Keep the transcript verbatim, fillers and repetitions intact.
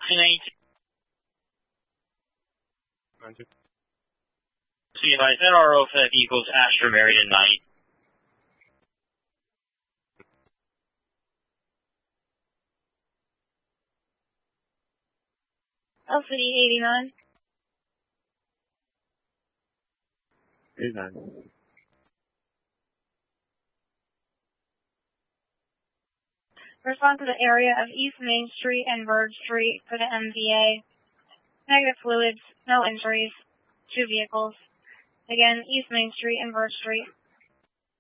ninety. See, I said R O F equals Astra Marion Knight. L C D eighty-nine. eighty-nine. Respond to the area of East Main Street and Bird Street for the M V A. Negative fluids, no injuries, two vehicles. Again, East Main Street and Bird Street.